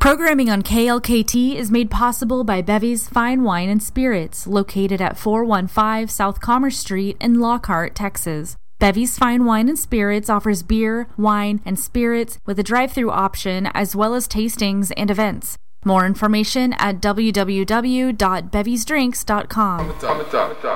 Programming on KLKT is made possible by Bevy's Fine Wine and Spirits, located at 415 South Commerce Street in Lockhart, Texas. Bevy's Fine Wine and Spirits offers beer, wine, and spirits with a drive-thru option as well as tastings and events. More information at www.bevysdrinks.com.